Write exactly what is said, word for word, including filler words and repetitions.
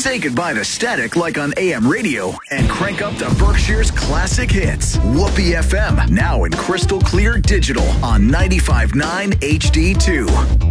Say goodbye to static like on A M radio and crank up to Berkshire's classic hits. Whoopee F M, now in crystal clear digital on ninety-five point nine H D two.